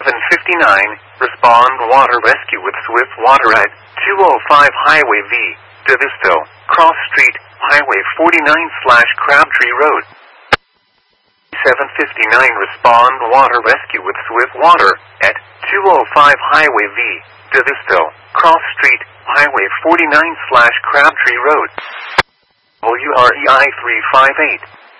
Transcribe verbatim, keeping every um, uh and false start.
seven fifty-nine, respond water rescue with swift water at two oh five Highway V, Davisto, Cross Street, Highway forty-nine slash Crabtree Road. seven fifty-nine, respond water rescue with swift water at two oh five Highway V, Davisto, Cross Street, Highway forty-nine slash Crabtree Road. W R E I three five eight.